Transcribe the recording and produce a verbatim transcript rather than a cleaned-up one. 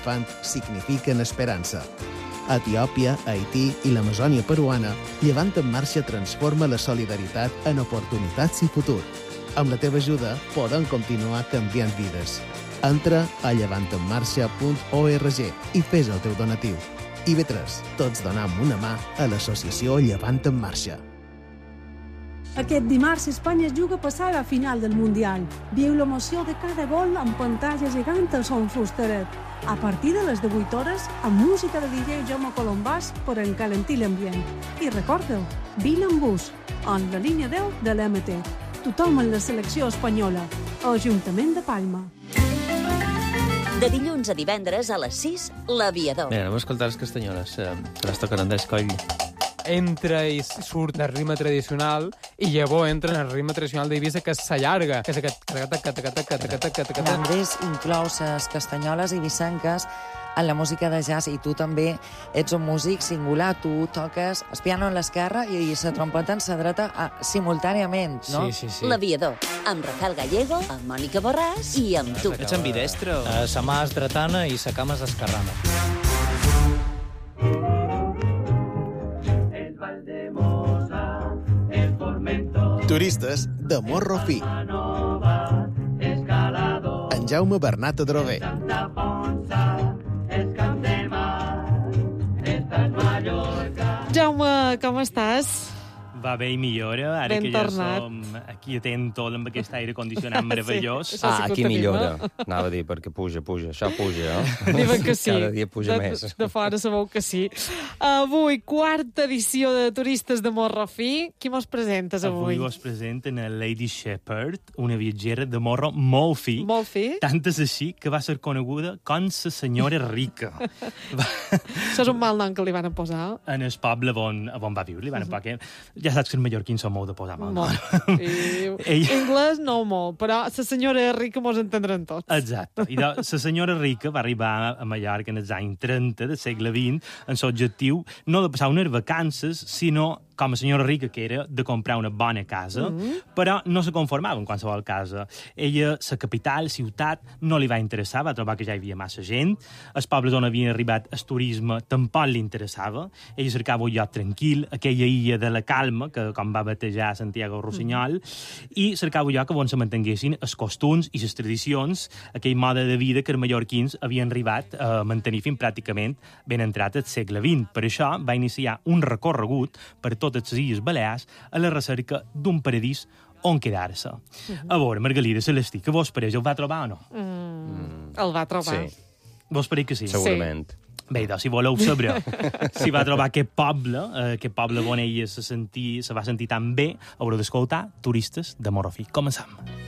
elefant signifiquen esperança. A Etiòpia, Haití i l'Amazònia peruana, Llevant en Marxa transforma la solidaritat en oportunitats i futur. Amb la teva ajuda, podem continuar canviant vides. Entra a llevant en marxa punt org i fes el teu donatiu. I ve tres, tots donam una mà a l'associació Llevant en Marxa. Aquest dimarts Espanya es juga a passar a la final del Mundial. Viu l'emoció de cada gol amb pantalla gegant al Son Fusteret. A partir de les divuit hores, amb música de D J Jaume Colombàs per encalentir l'ambient. I recorda-ho, vine amb bus, en la línia deu de l'M T. Tothom en la selecció espanyola. Ajuntament de Palma. De dilluns a divendres a les sis, L'Aviador. Mira, anem a escoltar les castanyoles, eh, que les tocaran d'escoll. Entra i surt el ritme tradicional i llavors entra en el ritme tradicional d'Eivissa, que s'allarga, que és aquest... Andrés inclou les castanyoles eivissenques en la música de jazz, i tu també ets un músic singular. Tu toques el piano en l'esquerra i la trompeta en la dreta simultàniament, no? Sí, sí, sí. L'Aviador, amb Rafael Gallego, amb Mònica Borràs i amb tu. Ets ambidestre? Uh, sa mà és dretana i sa cama és esquerrana. Turistes de Morro Fi. En Jaume Bernat Adrover. Jaume, com estàs? Va bé i millora, ara ben que ja tornat. som aquí atento amb aquest aire condicionat meravellós. Sí, Ah, sí aquí que ho tenim, millora. eh? Anava a dir, perquè puja, puja. Això puja, eh? Diuen que sí. Cada dia puja de, més. De fora sabeu que sí. Avui, quarta edició de Turistes de Morro Fi. Qui mos presentes avui? Avui vos presenten a Lady Shepherd, una viatgera de morro molt fi. Molt fi. Tant és així que va ser coneguda com la senyora rica. Va... Això és un mal nom que li van posar. En el poble on, on va viure, li van uh -huh. que... Ja saps que els mallorquins són molt de posar mal. Molt. I... Ella... Anglès no molt, però la senyora rica mos entendran tots. Exacte. I la senyora rica va arribar a Mallorca en els anys trenta del segle vint amb l'objectiu no de passar unes vacances, sinó com a senyora rica que era, de comprar una bona casa, mm -hmm. però no se conformava en qualsevol casa. Ella, la capital, ciutat, no li va interessar, va trobar que ja hi havia massa gent, els pobles on havien arribat el turisme tampoc li interessava, ella cercava un lloc tranquil, aquella illa de la calma, que com va batejar Santiago Rossinyol, mm -hmm. i cercava un lloc on se mantenguessin els costums i les tradicions, aquell mode de vida que els mallorquins havien arribat a mantenir fins pràcticament ben entrat al segle vint. Per això va iniciar un recorregut per totes les Illes Balears a la recerca d'un paradís on quedar-se. Uh -huh. A veure, Margalida Celestí, que vos pareix? El va trobar o no? Mm, mm. El va trobar. Sí. Vos pareix que sí? Segurament. Sí. Bé, doncs, si voleu saber si va trobar aquest poble, eh, aquest poble on ella se, sentir, se va sentir tan bé, haureu d'escoltar Turistes de Morro Fi. Començam.